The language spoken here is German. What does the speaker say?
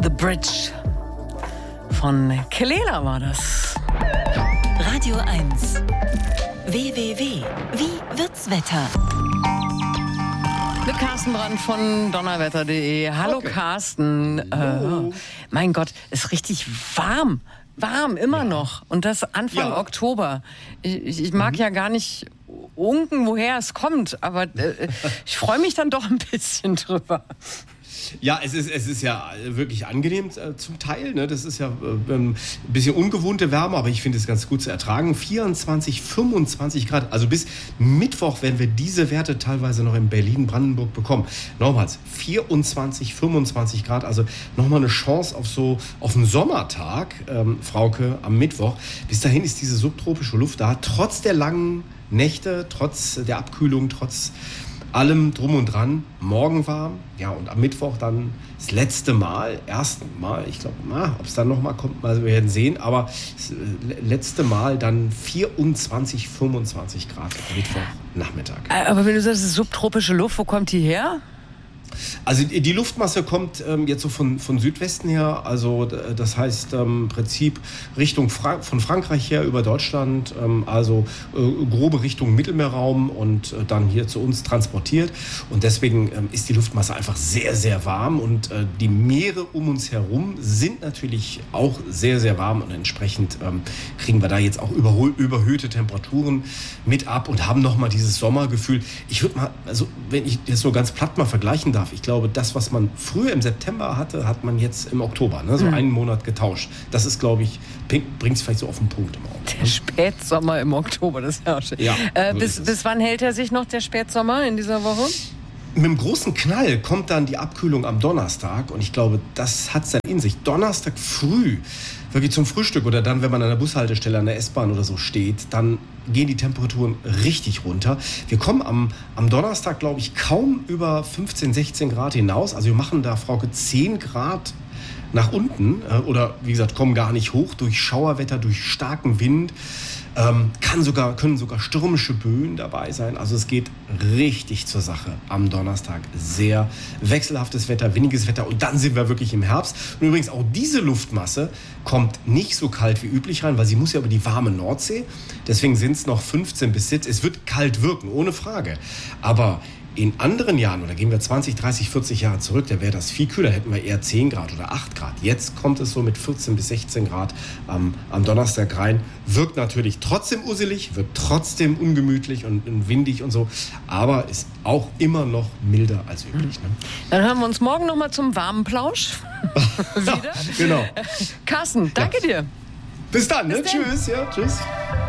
The Bridge von Kelela war das. Radio 1. www. Wie wird's Wetter? Mit Carsten Brandt von donnerwetter.de. Hallo okay. Carsten. Mein Gott, ist richtig warm. Warm, immer noch. Und das Anfang Oktober. Ich mag ja gar nicht unken, woher es kommt, aber ich freue mich dann doch ein bisschen drüber. Ja, es ist ja wirklich angenehm zum Teil. Ne? Das ist ja ein bisschen ungewohnte Wärme, aber ich finde es ganz gut zu ertragen. 24, 25 Grad. Also bis Mittwoch werden wir diese Werte teilweise noch in Berlin, Brandenburg bekommen. Nochmals 24, 25 Grad. Also nochmal eine Chance auf einen Sommertag, Frauke, am Mittwoch. Bis dahin ist diese subtropische Luft da. Trotz der langen Nächte, trotz der Abkühlung, trotz allem drum und dran, morgen warm, ja, und am Mittwoch dann das letzte Mal, ich glaube, ob es dann nochmal kommt, wir werden sehen, aber das letzte Mal dann 24, 25 Grad am Mittwochnachmittag. Aber wenn du sagst, das ist subtropische Luft, wo kommt die her? Also die Luftmasse kommt jetzt so von Südwesten her, also das heißt im Prinzip Richtung von Frankreich her über Deutschland, also grobe Richtung Mittelmeerraum und dann hier zu uns transportiert. Und deswegen ist die Luftmasse einfach sehr, sehr warm und die Meere um uns herum sind natürlich auch sehr, sehr warm und entsprechend kriegen wir da jetzt auch überhöhte Temperaturen mit ab und haben nochmal dieses Sommergefühl. Ich würde mal, also wenn ich das so ganz platt mal vergleichen darf, ich glaube, das, was man früher im September hatte, hat man jetzt im Oktober, ne? So einen Monat getauscht. Das ist, glaube ich, bringt es vielleicht so auf den Punkt im Augenblick. Der Spätsommer im Oktober, das ist ja auch schön. Ja, bis wann hält er sich noch, der Spätsommer in dieser Woche? Mit einem großen Knall kommt dann die Abkühlung am Donnerstag und ich glaube, das hat es dann in sich. Donnerstag früh, wirklich zum Frühstück oder dann, wenn man an der Bushaltestelle, an der S-Bahn oder so steht, dann gehen die Temperaturen richtig runter. Wir kommen am Donnerstag, glaube ich, kaum über 15, 16 Grad hinaus. Also wir machen da, Frauke, 10 Grad nach unten oder wie gesagt, kommen gar nicht hoch durch Schauerwetter, durch starken Wind. Können sogar stürmische Böen dabei sein. Also es geht richtig zur Sache am Donnerstag. Sehr wechselhaftes Wetter, windiges Wetter und dann sind wir wirklich im Herbst. Und übrigens auch diese Luftmasse kommt nicht so kalt wie üblich rein, weil sie muss ja über die warme Nordsee. Deswegen sind es noch 15 bis 17. Es wird kalt wirken, ohne Frage. Aber in anderen Jahren, oder gehen wir 20, 30, 40 Jahre zurück, da wäre das viel kühler, hätten wir eher 10 Grad oder 8 Grad. Jetzt kommt es so mit 14 bis 16 Grad am Donnerstag rein. Wirkt natürlich trotzdem uselig, wird trotzdem ungemütlich und windig und so, aber ist auch immer noch milder als üblich. Ne? Dann hören wir uns morgen nochmal zum warmen Plausch wieder. Genau. Carsten, danke dir. Bis dann, ne? Tschüss. Ja, tschüss.